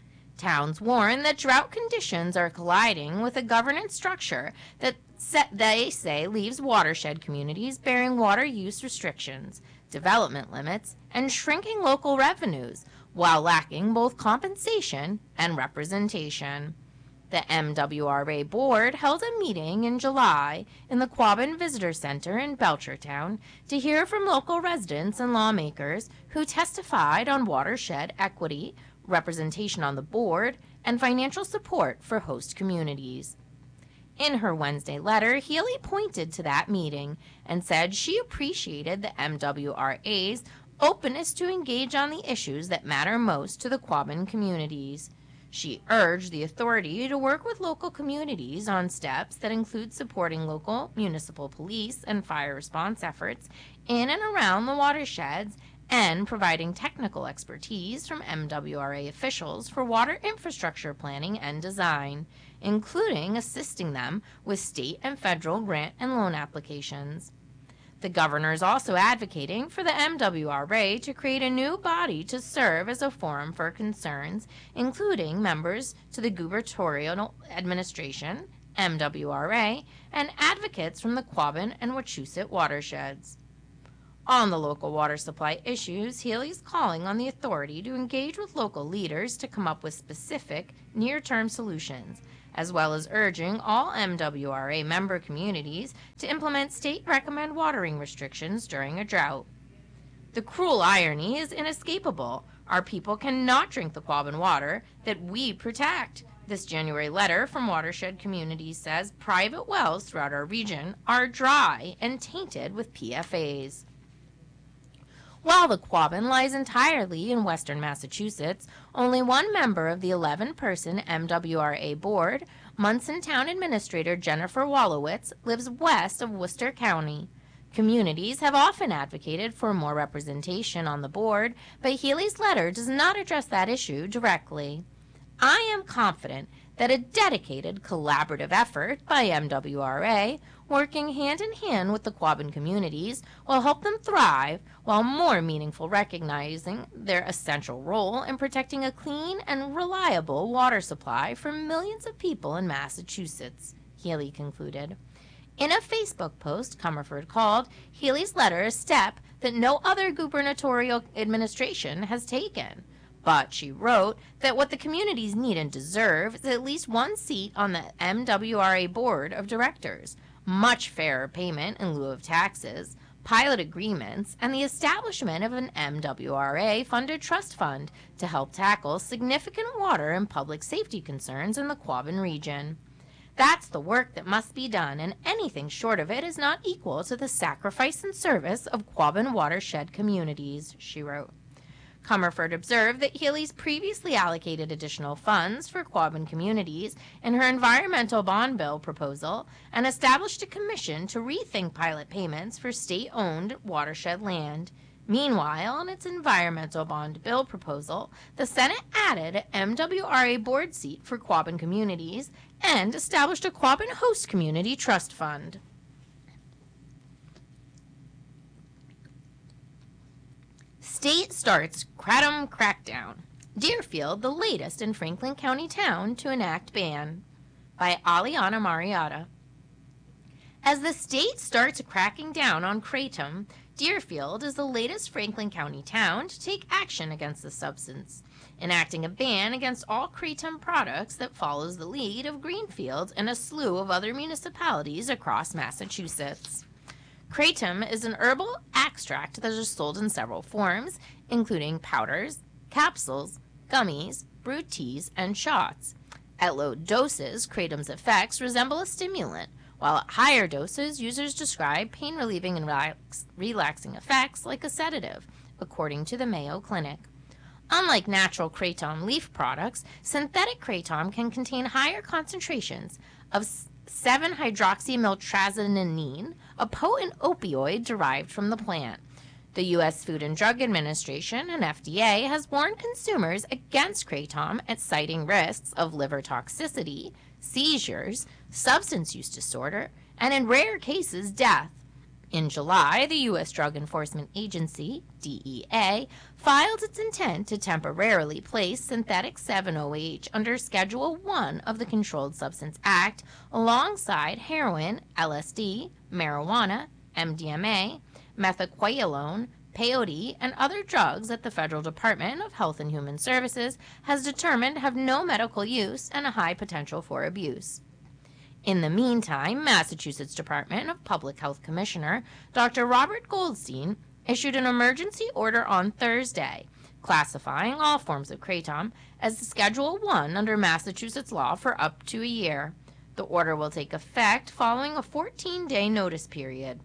Towns warn that drought conditions are colliding with a governance structure that set, they say leaves watershed communities bearing water use restrictions, development limits, and shrinking local revenues, while lacking both compensation and representation. The M W R A board held a meeting in July in the Quabbin Visitor Center in Belchertown to hear from local residents and lawmakers who testified on watershed equity, representation on the board, and financial support for host communities. In her Wednesday letter, Healey pointed to that meeting and said she appreciated the M W R A's openness to engage on the issues that matter most to the Quabbin communities. She urged the authority to work with local communities on steps that include supporting local municipal police and fire response efforts in and around the watersheds and providing technical expertise from M W R A officials for water infrastructure planning and design, including assisting them with state and federal grant and loan applications. The governor is also advocating for the M W R A to create a new body to serve as a forum for concerns, including members to the gubernatorial administration M W R A, and advocates from the Quabbin and Wachusett watersheds. On the local water supply issues, Healy's calling on the authority to engage with local leaders to come up with specific, near-term solutions, as well as urging all M W R A member communities to implement state-recommended watering restrictions during a drought. The cruel irony is inescapable. Our people cannot drink the Quabbin water that we protect. This January letter from watershed communities says private wells throughout our region are dry and tainted with P F As. While the Quabbin lies entirely in western Massachusetts, only one member of the eleven-person M W R A board, Munson Town Administrator Jennifer Wallowitz, lives west of Worcester County. Communities have often advocated for more representation on the board, but Healy's letter does not address that issue directly. I am confident that a dedicated collaborative effort by M W R A, working hand in hand with the Quabbin communities, will help them thrive while more meaningful recognizing their essential role in protecting a clean and reliable water supply for millions of people in Massachusetts, Healy concluded. In a Facebook post, Comerford called Healy's letter a step that no other gubernatorial administration has taken. But she wrote that what the communities need and deserve is at least one seat on the M W R A Board of Directors, much fairer payment in lieu of taxes, pilot agreements, and the establishment of an M W R A-funded trust fund to help tackle significant water and public safety concerns in the Quabbin region. That's the work that must be done, and anything short of it is not equal to the sacrifice and service of Quabbin watershed communities, she wrote. Comerford observed that Healy's previously allocated additional funds for Quabbin communities in her environmental bond bill proposal and established a commission to rethink pilot payments for state-owned watershed land. Meanwhile, in its environmental bond bill proposal, the Senate added an M W R A board seat for Quabbin communities and established a Quabbin host community trust fund. State starts Kratom crackdown. Deerfield, the latest in Franklin County town to enact ban. By Aliana Marietta. As the state starts cracking down on kratom, Deerfield is the latest Franklin County town to take action against the substance, enacting a ban against all kratom products that follows the lead of Greenfield and a slew of other municipalities across Massachusetts. Kratom is an herbal extract that is sold in several forms, including powders, capsules, gummies, brewed teas, and shots. At low doses, kratom's effects resemble a stimulant, while at higher doses, users describe pain-relieving and relax- relaxing effects like a sedative, according to the Mayo Clinic. Unlike natural kratom leaf products, synthetic kratom can contain higher concentrations of seven hydroxymiltrazanine, a potent opioid derived from the plant. The U S Food and Drug Administration and F D A has warned consumers against kratom at citing risks of liver toxicity, seizures, substance use disorder, and in rare cases, death. In July, the U S Drug Enforcement Agency, D E A, filed its intent to temporarily place synthetic seven O H under Schedule one of the Controlled Substance Act alongside heroin, L S D, marijuana, M D M A, methaqualone, peyote, and other drugs that the Federal Department of Health and Human Services has determined have no medical use and a high potential for abuse. In the meantime, Massachusetts Department of Public Health Commissioner Doctor Robert Goldstein issued an emergency order on Thursday, classifying all forms of kratom as Schedule one under Massachusetts law for up to a year. The order will take effect following a fourteen-day notice period.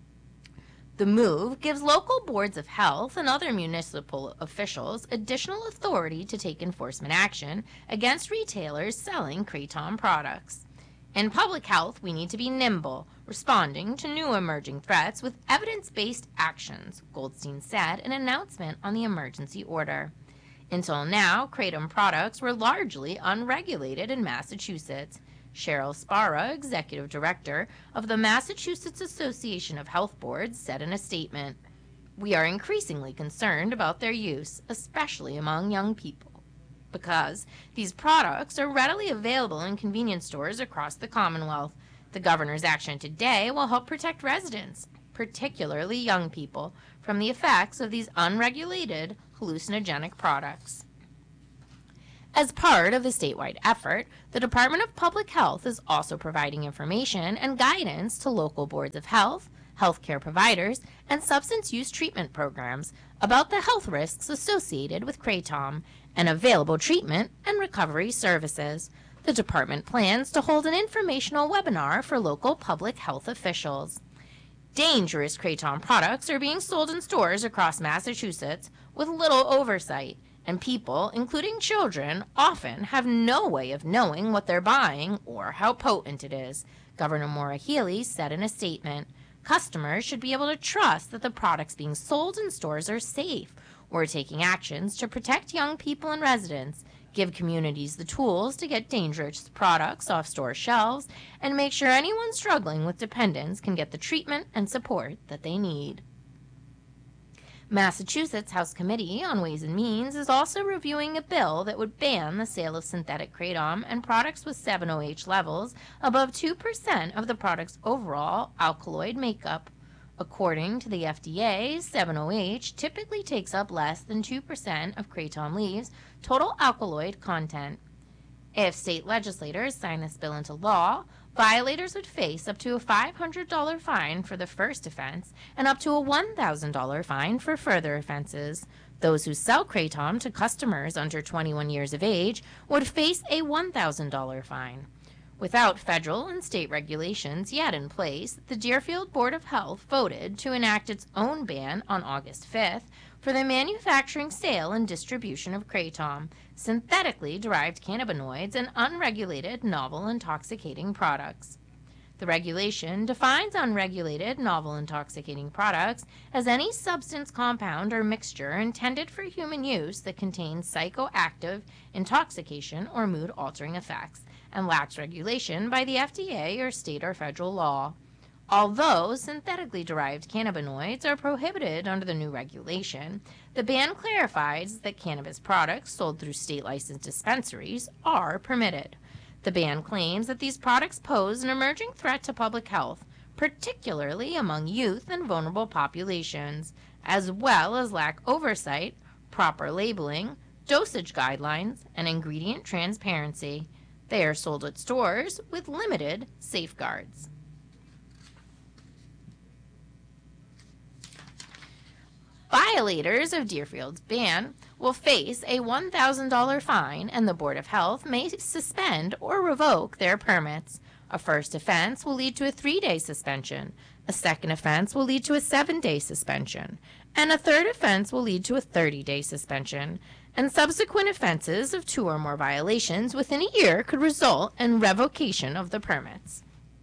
The move gives local boards of health and other municipal officials additional authority to take enforcement action against retailers selling kratom products. In public health, we need to be nimble, responding to new emerging threats with evidence-based actions, Goldstein said in an announcement on the emergency order. Until now, kratom products were largely unregulated in Massachusetts. Cheryl Sparra, executive director of the Massachusetts Association of Health Boards, said in a statement, "We are increasingly concerned about their use, especially among young people. because these products are readily available in convenience stores across the Commonwealth. The governor's action today will help protect residents, particularly young people, from the effects of these unregulated hallucinogenic products. As part of the statewide effort, the Department of Public Health is also providing information and guidance to local boards of health, healthcare providers, and substance use treatment programs about the health risks associated with kratom and available treatment and recovery services. The department plans to hold an informational webinar for local public health officials. Dangerous kratom products are being sold in stores across Massachusetts with little oversight, and people, including children, often have no way of knowing what they're buying or how potent it is, Governor Maura Healey said in a statement. Customers should be able to trust that the products being sold in stores are safe. We're taking actions to protect young people and residents, give communities the tools to get dangerous products off store shelves, and make sure anyone struggling with dependence can get the treatment and support that they need. Massachusetts House Committee on Ways and Means is also reviewing a bill that would ban the sale of synthetic kratom and products with seven O H levels above two percent of the product's overall alkaloid makeup. According to the F D A, seven O H typically takes up less than two percent of kratom leaves' total alkaloid content. If state legislators sign this bill into law, violators would face up to a five hundred dollars fine for the first offense and up to a one thousand dollars fine for further offenses. Those who sell kratom to customers under twenty-one years of age would face a one thousand dollars fine. Without federal and state regulations yet in place, the Deerfield Board of Health voted to enact its own ban on August fifth for the manufacturing, sale, and distribution of kratom, synthetically derived cannabinoids, and unregulated novel intoxicating products. The regulation defines unregulated novel intoxicating products as any substance, compound, or mixture intended for human use that contains psychoactive, intoxication, or mood-altering effects, and lacks regulation by the F D A or state or federal law. Although synthetically derived cannabinoids are prohibited under the new regulation, the ban clarifies that cannabis products sold through state-licensed dispensaries are permitted. The ban claims that these products pose an emerging threat to public health, particularly among youth and vulnerable populations, as well as lack oversight, proper labeling, dosage guidelines, and ingredient transparency. They are sold at stores with limited safeguards. Violators of Deerfield's ban will face a one thousand dollars fine, and the Board of Health may suspend or revoke their permits. A first offense will lead to a three-day suspension, a second offense will lead to a seven-day suspension, and a third offense will lead to a thirty-day suspension, and subsequent offenses of two or more violations within a year could result in revocation of the permits.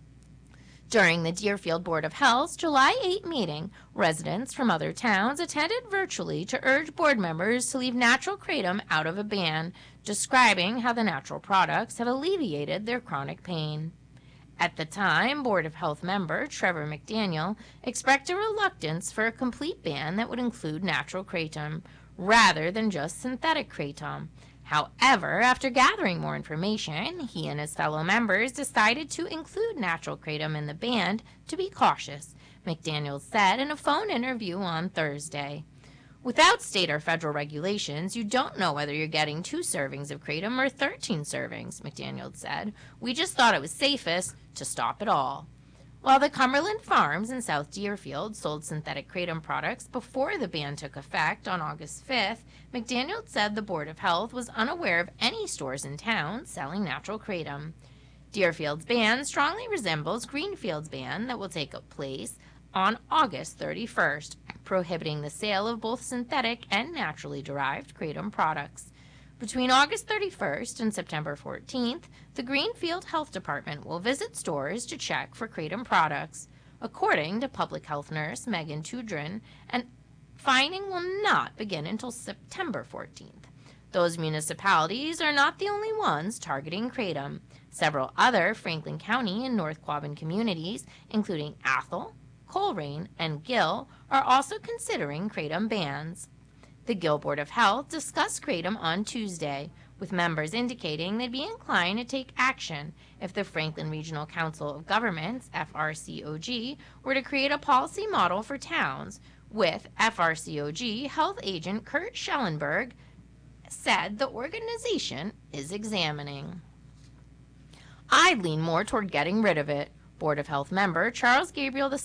During the Deerfield Board of Health's July eighth meeting, residents from other towns attended virtually to urge board members to leave natural kratom out of a ban, describing how the natural products have alleviated their chronic pain. At the time, Board of Health member Trevor McDaniel expressed a reluctance for a complete ban that would include natural kratom, rather than just synthetic kratom. However, after gathering more information, he and his fellow members decided to include natural kratom in the ban to be cautious, McDaniel said in a phone interview on Thursday. Without state or federal regulations, you don't know whether you're getting two servings of kratom or thirteen servings, McDaniel said. We just thought it was safest to stop it all. While the Cumberland Farms in South Deerfield sold synthetic kratom products before the ban took effect on August fifth, McDaniel said the Board of Health was unaware of any stores in town selling natural kratom. Deerfield's ban strongly resembles Greenfield's ban that will take place on August thirty-first, prohibiting the sale of both synthetic and naturally derived kratom products. Between August thirty-first and September fourteenth, the Greenfield Health Department will visit stores to check for kratom products. According to public health nurse Megan Tudrin, and fining will not begin until September fourteenth. Those municipalities are not the only ones targeting kratom. Several other Franklin County and North Quabbin communities, including Athol, Coleraine, and Gill, are also considering kratom bans. The Gill Board of Health discussed kratom on Tuesday, with members indicating they'd be inclined to take action if the Franklin Regional Council of Governments, F R C O G, were to create a policy model for towns, with F R C O G health agent Kurt Schellenberg said the organization is examining. I'd lean more toward getting rid of it, Board of Health member Charles Gabriel the